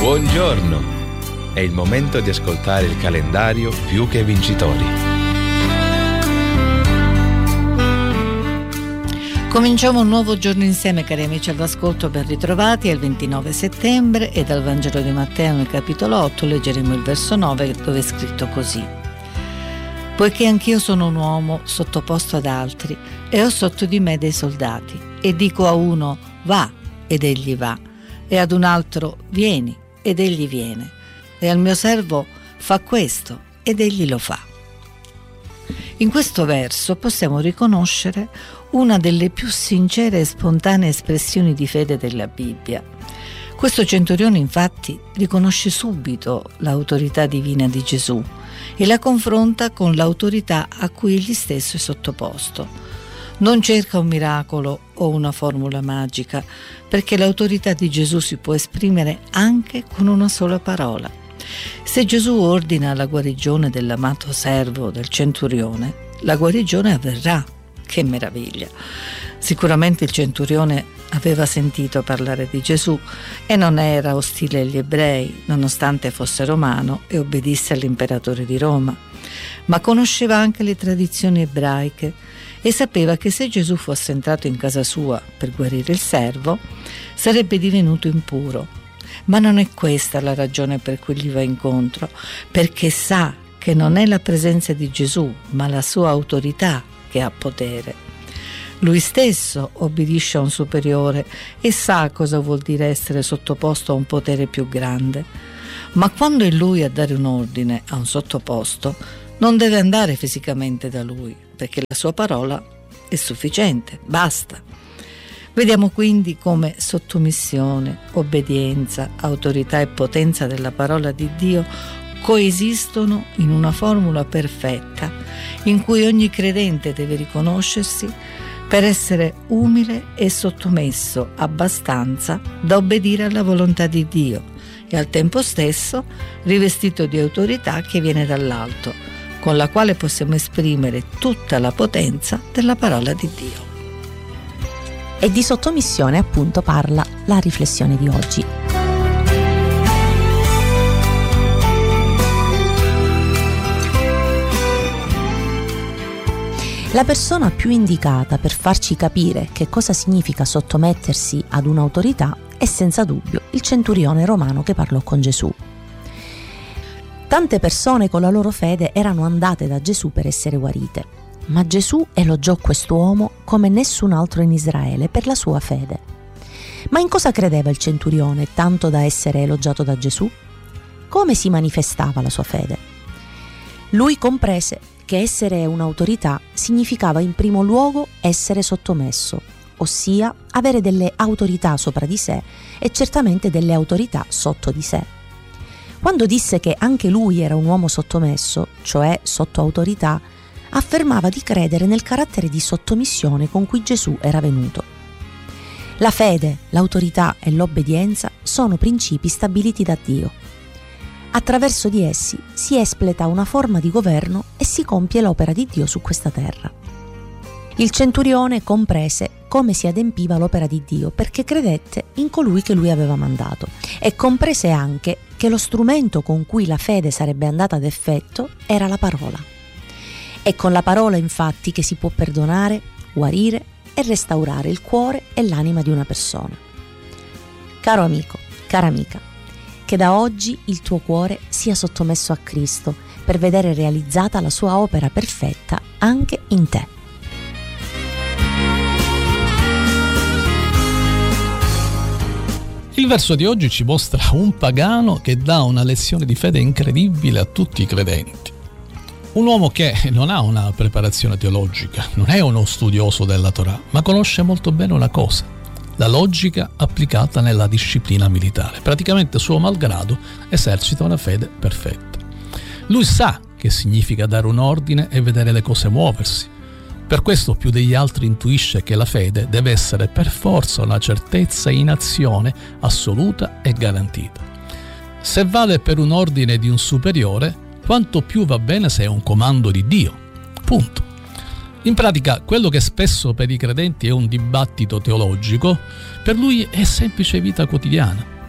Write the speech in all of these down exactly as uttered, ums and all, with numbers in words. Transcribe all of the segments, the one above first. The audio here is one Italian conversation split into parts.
Buongiorno! È il momento di ascoltare il calendario Più che Vincitori. Cominciamo un nuovo giorno insieme, cari amici all'ascolto, ben ritrovati. È il ventinove settembre e dal Vangelo di Matteo nel capitolo otto leggeremo il verso nove, dove è scritto così: poiché anch'io sono un uomo sottoposto ad altri e ho sotto di me dei soldati, e dico a uno va ed egli va, e ad un altro vieni ed egli viene, e al mio servo fa questo ed egli lo fa. In questo verso possiamo riconoscere una delle più sincere e spontanee espressioni di fede della Bibbia. Questo centurione infatti riconosce subito l'autorità divina di Gesù e la confronta con l'autorità a cui egli stesso è sottoposto. Non cerca un miracolo o una formula magica, perché l'autorità di Gesù si può esprimere anche con una sola parola. Se Gesù ordina la guarigione dell'amato servo del centurione, la guarigione avverrà. Che meraviglia! Sicuramente il centurione aveva sentito parlare di Gesù e non era ostile agli ebrei, nonostante fosse romano e obbedisse all'imperatore di Roma, ma conosceva anche le tradizioni ebraiche e sapeva che se Gesù fosse entrato in casa sua per guarire il servo, sarebbe divenuto impuro. Ma non è questa la ragione per cui gli va incontro, perché sa che non è la presenza di Gesù, ma la sua autorità che ha potere. Lui stesso obbedisce a un superiore e sa cosa vuol dire essere sottoposto a un potere più grande. Ma quando è lui a dare un ordine a un sottoposto, non deve andare fisicamente da lui, perché la sua parola è sufficiente, basta. Vediamo quindi come sottomissione, obbedienza, autorità e potenza della parola di Dio coesistono in una formula perfetta in cui ogni credente deve riconoscersi per essere umile e sottomesso abbastanza da obbedire alla volontà di Dio e al tempo stesso rivestito di autorità che viene dall'alto, con la quale possiamo esprimere tutta la potenza della parola di Dio. E di sottomissione appunto parla la riflessione di oggi. La persona più indicata per farci capire che cosa significa sottomettersi ad un'autorità è senza dubbio il centurione romano che parlò con Gesù. Tante persone con la loro fede erano andate da Gesù per essere guarite, ma Gesù elogiò quest'uomo come nessun altro in Israele per la sua fede. Ma in cosa credeva il centurione tanto da essere elogiato da Gesù? Come si manifestava la sua fede? Lui comprese che essere un'autorità significava in primo luogo essere sottomesso, ossia avere delle autorità sopra di sé e certamente delle autorità sotto di sé. Quando disse che anche lui era un uomo sottomesso, cioè sotto autorità, affermava di credere nel carattere di sottomissione con cui Gesù era venuto. La fede, l'autorità e l'obbedienza sono principi stabiliti da Dio. Attraverso di essi si espleta una forma di governo e si compie l'opera di Dio su questa terra. Il centurione comprese come si adempiva l'opera di Dio perché credette in colui che lui aveva mandato e comprese anche che lo strumento con cui la fede sarebbe andata ad effetto era la parola. È con la parola infatti che si può perdonare, guarire e restaurare il cuore e l'anima di una persona. Caro amico, cara amica, che da oggi il tuo cuore sia sottomesso a Cristo per vedere realizzata la sua opera perfetta anche in te. Il verso di oggi ci mostra un pagano che dà una lezione di fede incredibile a tutti i credenti. Un uomo che non ha una preparazione teologica, non è uno studioso della Torah, ma conosce molto bene una cosa: la logica applicata nella disciplina militare. Praticamente suo malgrado esercita una fede perfetta. Lui sa che significa dare un ordine e vedere le cose muoversi. Per questo più degli altri intuisce che la fede deve essere per forza una certezza in azione assoluta e garantita. Se vale per un ordine di un superiore, quanto più va bene se è un comando di Dio. Punto. In pratica, quello che spesso per i credenti è un dibattito teologico, per lui è semplice vita quotidiana.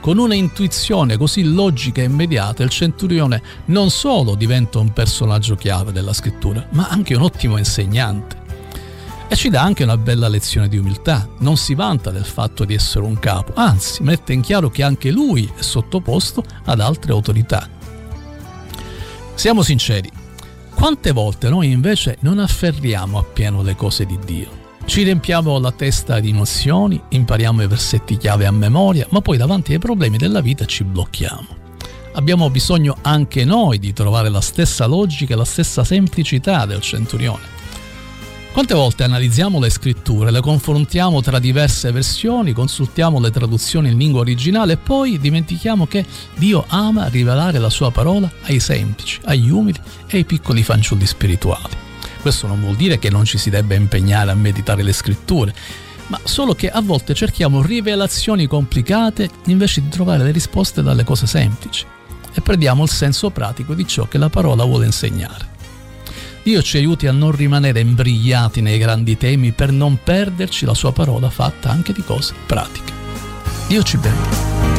Con una intuizione così logica e immediata, il centurione non solo diventa un personaggio chiave della scrittura, ma anche un ottimo insegnante. E ci dà anche una bella lezione di umiltà. Non si vanta del fatto di essere un capo, anzi mette in chiaro che anche lui è sottoposto ad altre autorità. Siamo sinceri, quante volte noi invece non afferriamo appieno le cose di Dio? Ci riempiamo la testa di nozioni, impariamo i versetti chiave a memoria, ma poi davanti ai problemi della vita ci blocchiamo. Abbiamo bisogno anche noi di trovare la stessa logica e la stessa semplicità del centurione. Quante volte analizziamo le scritture, le confrontiamo tra diverse versioni, consultiamo le traduzioni in lingua originale e poi dimentichiamo che Dio ama rivelare la sua parola ai semplici, agli umili e ai piccoli fanciulli spirituali. Questo non vuol dire che non ci si debba impegnare a meditare le scritture, ma solo che a volte cerchiamo rivelazioni complicate invece di trovare le risposte dalle cose semplici e perdiamo il senso pratico di ciò che la parola vuole insegnare. Dio ci aiuti a non rimanere imbrigliati nei grandi temi per non perderci la sua parola fatta anche di cose pratiche. Dio ci benedica.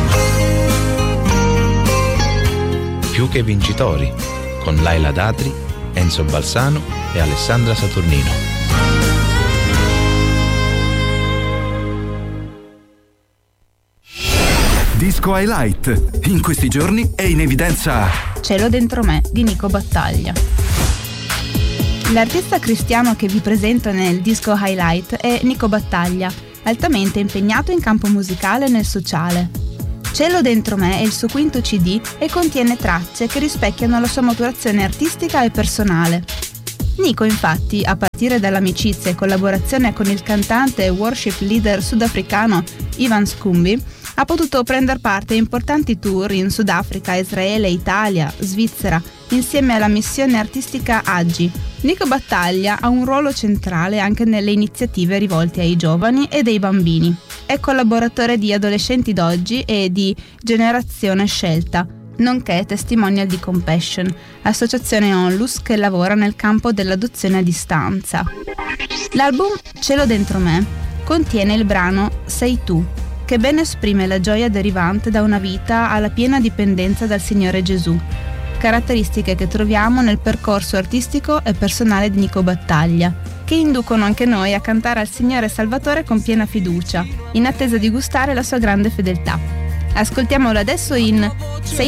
Più che vincitori, con Laila Datri, Enzo Balsano e Alessandra Saturnino. Disco Highlight. In questi giorni è in evidenza Cielo dentro me di Nico Battaglia. L'artista cristiano che vi presento nel disco Highlight è Nico Battaglia, altamente impegnato in campo musicale e nel sociale. Cielo dentro me è il suo quinto C D e contiene tracce che rispecchiano la sua maturazione artistica e personale. Nico, infatti, a partire dall'amicizia e collaborazione con il cantante e worship leader sudafricano Ivan Scumbi, ha potuto prendere parte a importanti tour in Sudafrica, Israele, Italia, Svizzera, insieme alla missione artistica Aggi. Nico Battaglia ha un ruolo centrale anche nelle iniziative rivolte ai giovani e ai bambini. È collaboratore di Adolescenti d'Oggi e di Generazione Scelta, nonché testimonial di Compassion, associazione Onlus che lavora nel campo dell'adozione a distanza. L'album Cielo dentro me contiene il brano Sei tu, che ben esprime la gioia derivante da una vita alla piena dipendenza dal Signore Gesù, caratteristiche che troviamo nel percorso artistico e personale di Nico Battaglia, che inducono anche noi a cantare al Signore Salvatore con piena fiducia, in attesa di gustare la sua grande fedeltà. Ascoltiamolo adesso in Sei